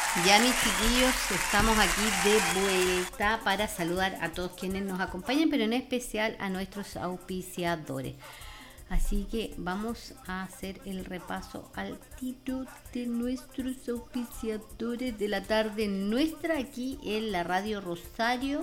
Ya mis chiquillos, estamos aquí de vuelta para saludar a todos quienes nos acompañan, pero en especial a nuestros auspiciadores. Así que vamos a hacer el repaso al tiro de nuestros auspiciadores de la tarde nuestra aquí en la Radio Rosario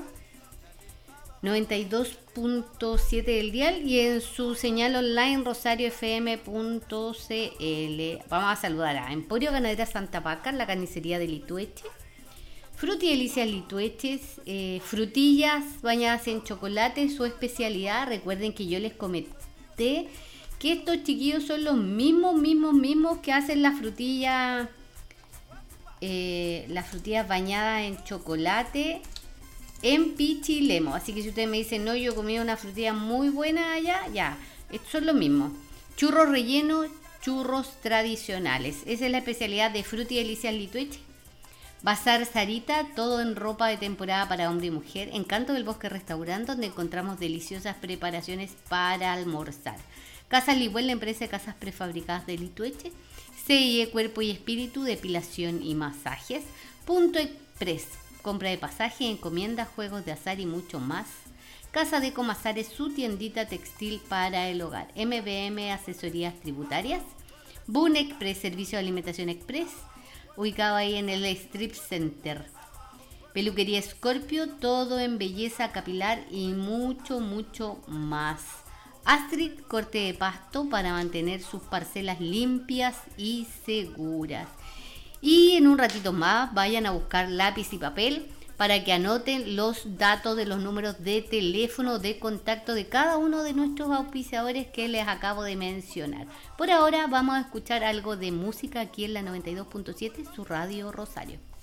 92.7 del dial y en su señal online rosariofm.cl. Vamos a saludar a Emporio Ganadera Santa Paca, la carnicería de Litueche, Fruti Delicias Litueches, frutillas bañadas en chocolate, su especialidad. Recuerden que yo les comenté que estos chiquillos son los mismos que hacen las frutillas bañadas en chocolate en Pichilemo. Así que si ustedes me dicen, no, yo comí una frutilla muy buena allá, ya, estos son lo mismo. Churros rellenos, churros tradicionales. Esa es la especialidad de Fruti Delicias Litueche. Bazar Sarita, todo en ropa de temporada para hombre y mujer. Encanto del Bosque Restaurante, donde encontramos deliciosas preparaciones para almorzar. Casa Libuel, la empresa de casas prefabricadas de Litueche. CIE Cuerpo y Espíritu, depilación y masajes. Punto Express, compra de pasaje, encomienda, juegos de azar y mucho más. Casa de Comasares, su tiendita textil para el hogar. MBM, asesorías tributarias. Boon Express, servicio de alimentación express, ubicado ahí en el Strip Center. Peluquería Scorpio, todo en belleza capilar y mucho más. Astrid, corte de pasto para mantener sus parcelas limpias y seguras. Y en un ratito más vayan a buscar lápiz y papel para que anoten los datos de los números de teléfono de contacto de cada uno de nuestros auspiciadores que les acabo de mencionar. Por ahora vamos a escuchar algo de música aquí en la 92.7, su Radio Rosario.